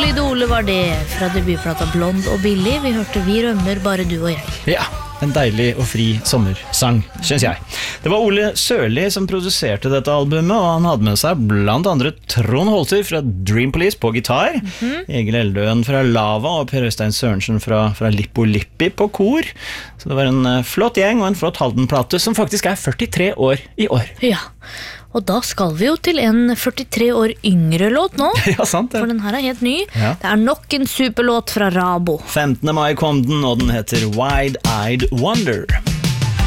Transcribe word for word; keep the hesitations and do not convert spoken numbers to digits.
David Ole var det fra debutplata Blond og Billig. Vi hørte Vi rømmer, bare du og jeg. Ja, en deilig og fri sommersang, synes jeg. Det var Ole Sørli som produserte dette albumet, og han hadde med seg blant andre Trond Holter fra Dream Police på gitar, mm-hmm. Egil Eldøen fra Lava og Per Øystein Sørensen fra, fra Lippo Lippi på kor. Så det var en uh, flott gjeng og en flott Halden-plate som faktisk er førtitre år i år. Ja, og da skal vi jo til en førtitre år yngre låt nå. Ja, sant det. For den her er helt ny. Ja. Det er nok en superlåt fra Rabo. femtende mai kom den, og den heter Wide-Eyed Wonder.